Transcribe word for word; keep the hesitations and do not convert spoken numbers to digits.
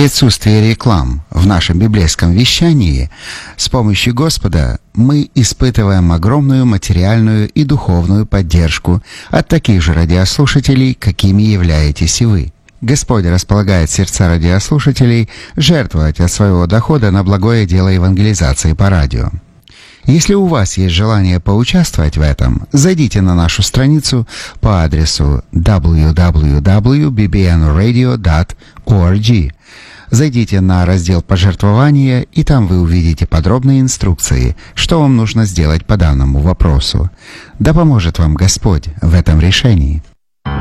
При отсутствии реклам в нашем библейском вещании с помощью Господа мы испытываем огромную материальную и духовную поддержку от таких же радиослушателей, какими являетесь и вы. Господь располагает сердца радиослушателей жертвовать от своего дохода на благое дело евангелизации по радио. Если у вас есть желание поучаствовать в этом, зайдите на нашу страницу по адресу дабл ю дабл ю дабл ю точка би би эн радио точка орг. Зайдите на раздел «Пожертвования», и там вы увидите подробные инструкции, что вам нужно сделать по данному вопросу. Да поможет вам Господь в этом решении.